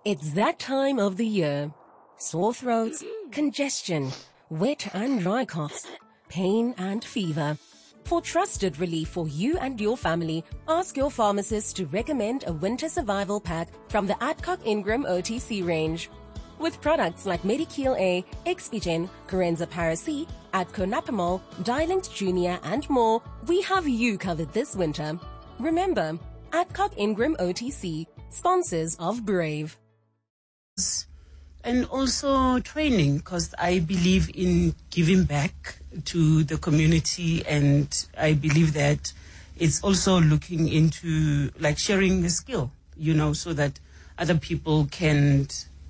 It's that time of the year. Sore throats, congestion, wet and dry coughs, pain and fever. For trusted relief for you and your family, ask your pharmacist to recommend a winter survival pack from the Adcock Ingram OTC range. With products like Medikil A, Expigen, Corenza Paracy, Adco Napamol, Dilinct Junior and more, we have you covered this winter. Remember, Adcock Ingram OTC, sponsors of Brave. And also training, because I believe in giving back to the community, and I believe that it's also looking into like sharing a skill, so that other people can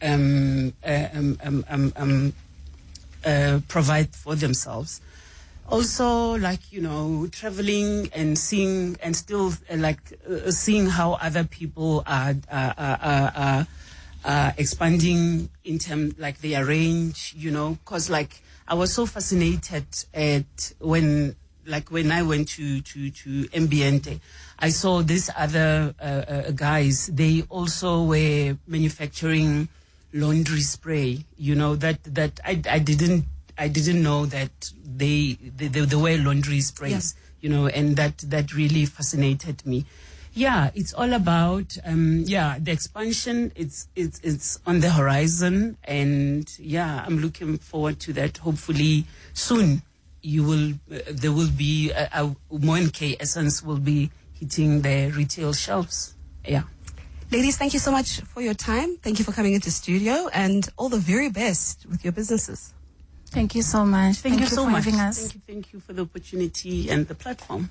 provide for themselves. Also, traveling and seeing, and still seeing how other people are expanding in terms like their range, because I was so fascinated at when I went to Ambiente, I saw these other guys. They also were manufacturing laundry spray, that I didn't know that they were laundry sprays, and that really fascinated me. Yeah, it's all about the expansion. It's on the horizon, and I'm looking forward to that. Hopefully soon there will be Moenke Essence will be hitting the retail shelves. Yeah. Ladies, thank you so much for your time. Thank you for coming into studio, and all the very best with your businesses. Thank you so much. Thank you so for much. having us. Thank you for the opportunity and the platform.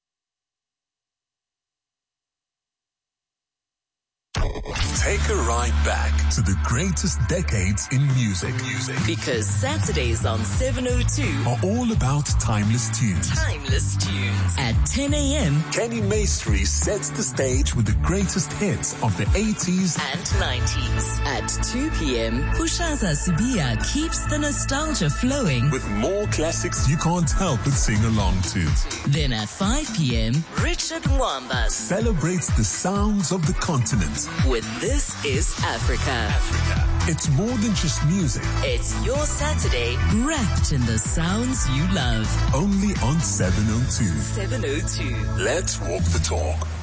Take a ride back to the greatest decades in music. Because Saturdays on 702 are all about timeless tunes. At 10 a.m. Kenny Maestri sets the stage with the greatest hits of the 80s and 90s. At 2 p.m. Pushaza Sibia keeps the nostalgia flowing with more classics you can't help but sing along to. Then at 5 p.m. Richard Mwamba celebrates the sounds of the continent with This Is Africa. It's more than just music. It's your Saturday wrapped in the sounds you love. Only on 702. 702. Let's walk the talk.